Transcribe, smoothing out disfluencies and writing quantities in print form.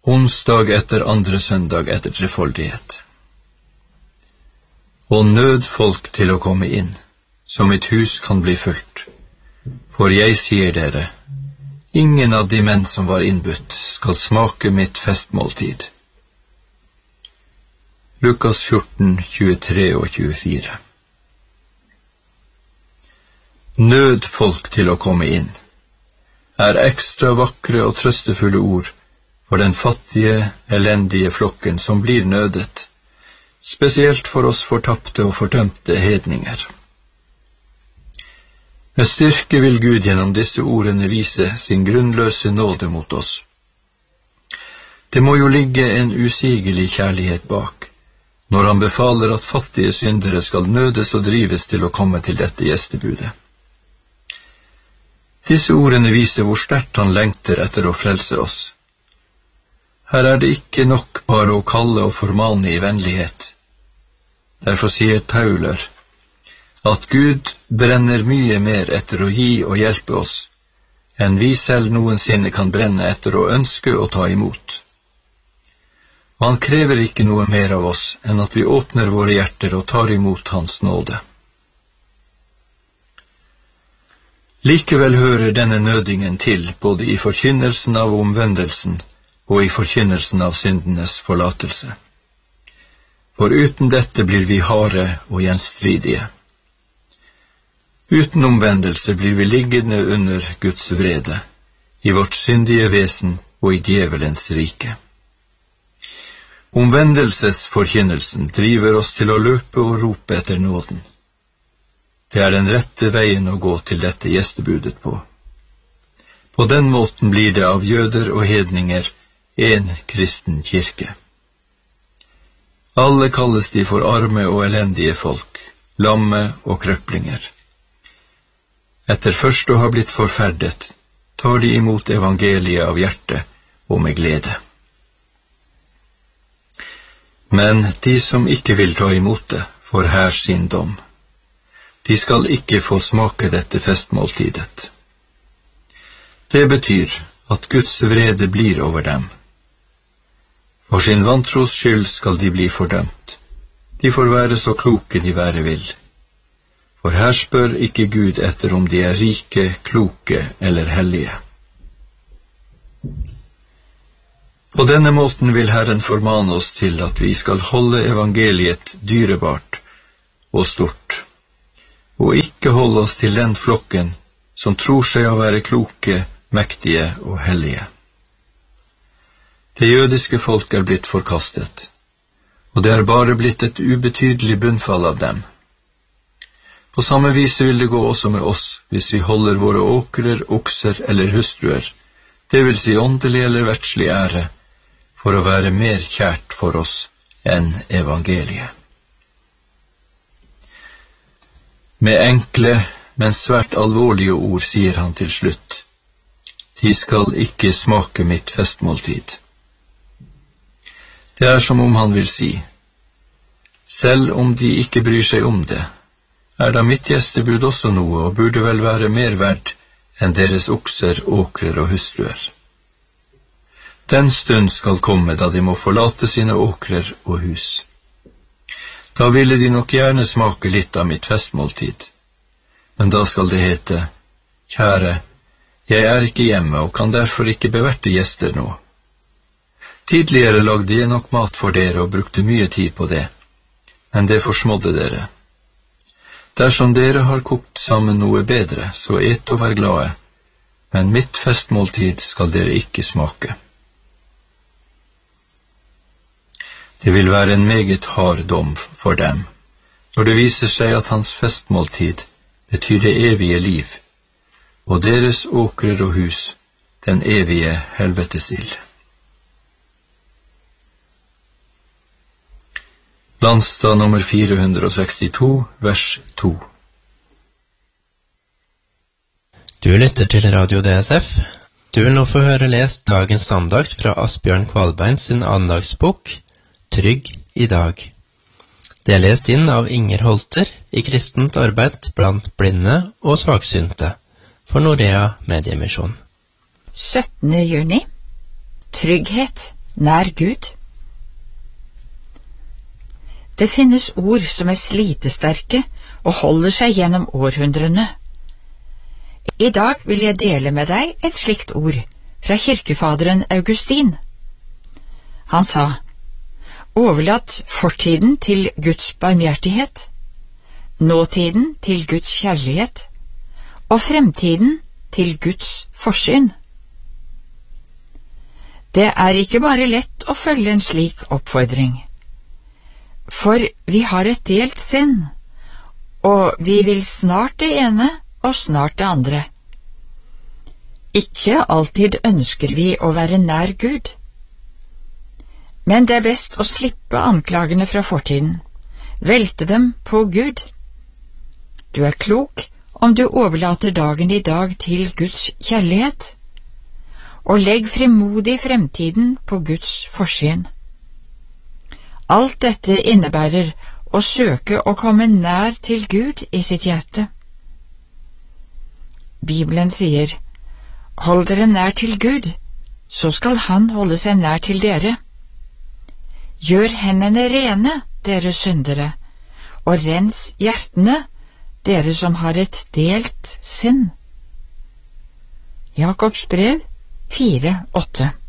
Onsdag etter andre søndag etter trefoldighet. Og nød folk til å komme inn, så mitt hus kan bli fullt. For jeg sier dere, ingen av de menn som var innbudt skal smake mitt festmåltid. Lukas 14, 23 og 24. Nød folk til å komme inn er ekstra vakre og trøstefulle ord for den fattige, elendige flokken som blir nødet, spesielt for oss fortapte og fordømte hedninger. Med styrke vil Gud gjennom disse ordene vise sin grunnløse nåde mot oss. Det må jo ligge en usigelig kjærlighet bak, når han befaler at fattige syndere skal nødes og drives til å komme til dette gjestebudet. Disse ordene viser hvor sterkt han lengter etter å frelse oss. Her er det ikke nok bare å kalle og formane i vennlighet. Derfor sier Tauler at Gud brenner mye mer etter å gi og hjelpe oss, enn vi selv noensinne kan brenne etter å ønske å ta imot. Og han krever ikke noe mer av oss enn at vi åpner våre hjerter og tar imot hans nåde. Likevel hører denne nødingen til både i forkynnelsen av omvendelsen og i forkynnelsen av syndenes forlatelse. For uten dette blir vi harde og gjenstridige. Uten omvendelse blir vi liggende under Guds vrede, i vårt syndige vesen og i djevelens rike. Omvendelsesforkynnelsen driver oss til å løpe og rope etter nåden. Det er den rette veien å gå til dette gjestebudet på. På den måten blir det av jøder og hedninger en kristen kirke. Alle kalles de for arme og elendige folk, lamme og krøplinger. Etter først å ha blitt forferdet, tar de imot evangeliet av hjertet og med glede. Men de som ikke vil ta imot det, får her sin dom. De skal ikke få smake dette festmåltidet. Det betyr at Guds vrede blir over dem. For sin vantros skyld skal de bli fordømt. De får være så kloke de være vil. For her spør ikke Gud etter om de er rike, kloke eller hellige. På denne måten vil Herren formane oss til at vi skal holde evangeliet dyrebart og stort, og ikke holde oss til den flokken som tror seg å være kloke, mektige og hellige. Det jødiske folk er blitt forkastet, og det er bare blitt et ubetydelig bunnfall av dem. På samme vis vil det gå også med oss hvis vi holder våre åkrer, okser eller hustruer, det vil si åndelig eller verdslig ære, for å være mer kjært for oss enn evangeliet. Med enkle, men svært alvorlige ord sier han til slutt, de skal ikke smake mitt festmåltid. Det er som om han vil si, selv om de ikke bryr seg om det, er da mitt gjestebud også noe og burde vel være mer verd enn deres okser, åkrer og hustruer. Den stund skal komme da de må forlate sine åkrer og hus. Da ville de nok gjerne smake litt av mitt festmåltid, men da skal det hete, kjære, jeg er ikke hjemme og kan derfor ikke beverte gjester nå. Tidligere lagde jeg nok mat for dere og brukte mye tid på det, men det forsmådde dere. Dersom dere har kokt sammen noe bedre, så et og vær glade, men mitt festmåltid skal dere ikke smake. Det vil være en meget hard dom for dem, når det viser seg at hans festmåltid betyr det evige liv, og deres åkrer og hus den evige helvetesild. Landstad nummer 462, vers 2. Du lytter til Radio DSF. Du vil nå få høre lest dagens andakt fra Asbjørn Kvalbein sin andagsbok, Trygg i dag. Det er lest inn av Inger Holter i kristent arbeid blant blinde og svaksynte for Norea Mediemisjon. 17. juni. Trygghet nær Gud. Det finnes ord som er slitesterke og holder seg gjennom århundrene. I dag vil jeg dele med deg et slikt ord fra kirkefaderen Augustin. Han sa: overlatt fortiden til Guds barmhjertighet, nåtiden til Guds kjærlighet og fremtiden til Guds forsyn. Det er ikke bare lett å følge en slik oppfordring, for vi har et delt sinn, og vi vil snart det ene og snart det andre. Ikke alltid ønsker vi å være nær Gud, men det er best å slippe anklagene fra fortiden, velte dem på Gud. Du er klok om du overlater dagen i dag til Guds kjærlighet, og legg frimodig fremtiden på Guds forsyn. Alt dette innebærer å søke å komme nær til Gud i sitt hjerte. Bibelen sier: hold dere nær til Gud, så skal Han holde seg nær til dere. Gjør hendene rene, dere syndere, og rens hjertene, dere som har et delt sinn. Jakobs brev 4:8.